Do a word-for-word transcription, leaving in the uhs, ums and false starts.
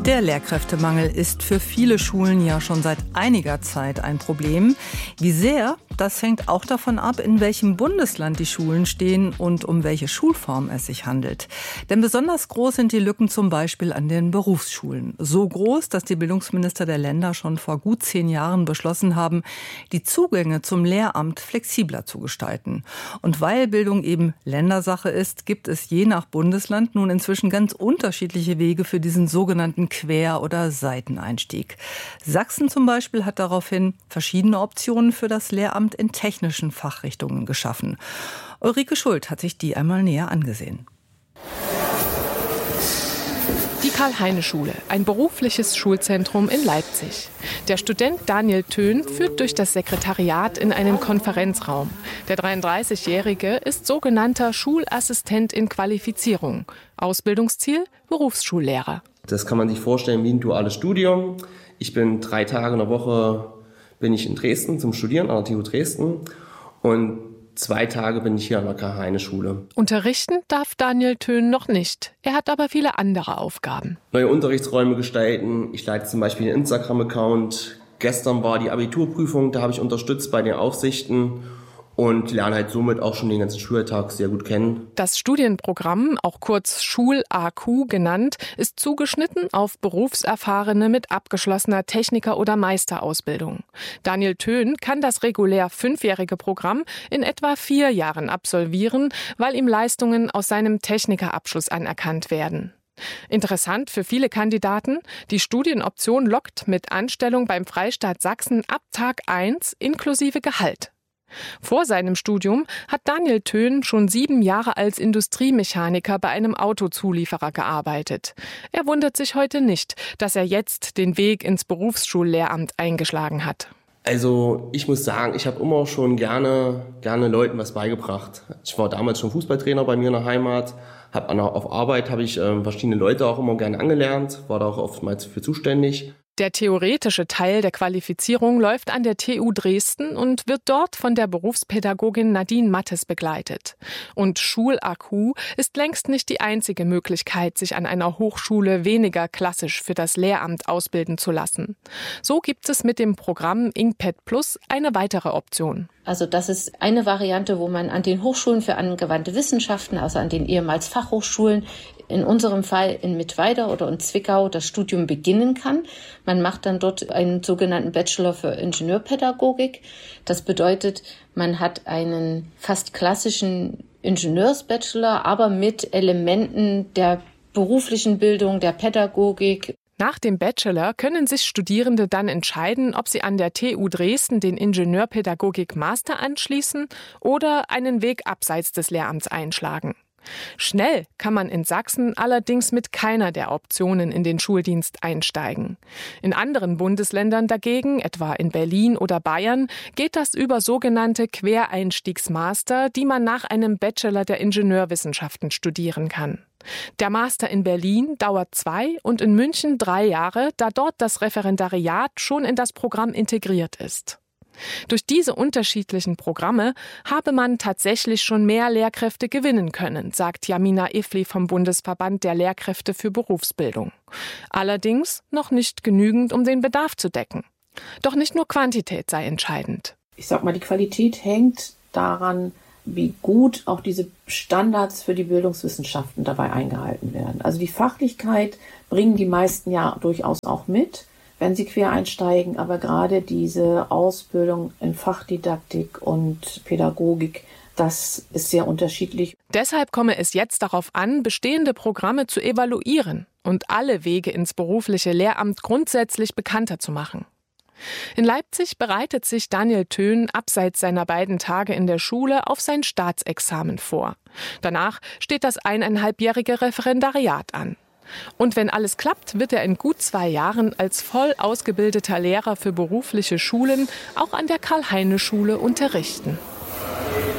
Der Lehrkräftemangel ist für viele Schulen ja schon seit einiger Zeit ein Problem. Wie sehr, das hängt auch davon ab, in welchem Bundesland die Schulen stehen und um welche Schulform es sich handelt. Denn besonders groß sind die Lücken zum Beispiel an den Berufsschulen. So groß, dass die Bildungsminister der Länder schon vor gut zehn Jahren beschlossen haben, die Zugänge zum Lehramt flexibler zu gestalten. Und weil Bildung eben Ländersache ist, gibt es je nach Bundesland nun inzwischen ganz unterschiedliche Wege für diesen sogenannten Quer- oder Seiteneinstieg. Sachsen zum Beispiel hat daraufhin verschiedene Optionen für das Lehramt in technischen Fachrichtungen geschaffen. Ulrike Schuld hat sich die einmal näher angesehen. Die Karl-Heine-Schule, ein berufliches Schulzentrum in Leipzig. Der Student Daniel Thön führt durch das Sekretariat in einen Konferenzraum. Der dreiunddreißigjährige ist sogenannter Schulassistent in Qualifizierung. Ausbildungsziel: Berufsschullehrer. Das kann man sich vorstellen wie ein duales Studium. Ich bin drei Tage in der Woche bin ich in Dresden zum Studieren an der T U Dresden und zwei Tage bin ich hier an der Karl-Heine-Schule. Unterrichten darf Daniel Thön noch nicht. Er hat aber viele andere Aufgaben. Neue Unterrichtsräume gestalten. Ich leite zum Beispiel einen Instagram-Account. Gestern war die Abiturprüfung, da habe ich unterstützt bei den Aufsichten. Und lerne halt somit auch schon den ganzen Schultag sehr gut kennen. Das Studienprogramm, auch kurz Schul-A Q genannt, ist zugeschnitten auf Berufserfahrene mit abgeschlossener Techniker- oder Meisterausbildung. Daniel Thön kann das regulär fünfjährige Programm in etwa vier Jahren absolvieren, weil ihm Leistungen aus seinem Technikerabschluss anerkannt werden. Interessant für viele Kandidaten: Die Studienoption lockt mit Anstellung beim Freistaat Sachsen ab Tag eins inklusive Gehalt. Vor seinem Studium hat Daniel Thön schon sieben Jahre als Industriemechaniker bei einem Autozulieferer gearbeitet. Er wundert sich heute nicht, dass er jetzt den Weg ins Berufsschullehramt eingeschlagen hat. Also ich muss sagen, ich habe immer schon gerne, gerne Leuten was beigebracht. Ich war damals schon Fußballtrainer bei mir in der Heimat. Hab an, auf Arbeit habe ich äh, verschiedene Leute auch immer gerne angelernt, war da auch oftmals für zuständig. Der theoretische Teil der Qualifizierung läuft an der T U Dresden und wird dort von der Berufspädagogin Nadine Mattes begleitet. Und Schul-A Q ist längst nicht die einzige Möglichkeit, sich an einer Hochschule weniger klassisch für das Lehramt ausbilden zu lassen. So gibt es mit dem Programm InkPad Plus eine weitere Option. Also das ist eine Variante, wo man an den Hochschulen für angewandte Wissenschaften, also an den ehemals Fachhochschulen, in unserem Fall in Mittweida oder in Zwickau, das Studium beginnen kann. Man macht dann dort einen sogenannten Bachelor für Ingenieurpädagogik. Das bedeutet, man hat einen fast klassischen Ingenieursbachelor, aber mit Elementen der beruflichen Bildung, der Pädagogik. Nach dem Bachelor können sich Studierende dann entscheiden, ob sie an der T U Dresden den Ingenieurpädagogik-Master anschließen oder einen Weg abseits des Lehramts einschlagen. Schnell kann man in Sachsen allerdings mit keiner der Optionen in den Schuldienst einsteigen. In anderen Bundesländern dagegen, etwa in Berlin oder Bayern, geht das über sogenannte Quereinstiegsmaster, die man nach einem Bachelor der Ingenieurwissenschaften studieren kann. Der Master in Berlin dauert zwei und in München drei Jahre, da dort das Referendariat schon in das Programm integriert ist. Durch diese unterschiedlichen Programme habe man tatsächlich schon mehr Lehrkräfte gewinnen können, sagt Jamina Ifli vom Bundesverband der Lehrkräfte für Berufsbildung. Allerdings noch nicht genügend, um den Bedarf zu decken. Doch nicht nur Quantität sei entscheidend. Ich sag mal, die Qualität hängt daran, wie gut auch diese Standards für die Bildungswissenschaften dabei eingehalten werden. Also die Fachlichkeit bringen die meisten ja durchaus auch mit, wenn sie quer einsteigen, aber gerade diese Ausbildung in Fachdidaktik und Pädagogik, das ist sehr unterschiedlich. Deshalb komme es jetzt darauf an, bestehende Programme zu evaluieren und alle Wege ins berufliche Lehramt grundsätzlich bekannter zu machen. In Leipzig bereitet sich Daniel Thön abseits seiner beiden Tage in der Schule auf sein Staatsexamen vor. Danach steht das eineinhalbjährige Referendariat an. Und wenn alles klappt, wird er in gut zwei Jahren als voll ausgebildeter Lehrer für berufliche Schulen auch an der Karl-Heine-Schule unterrichten.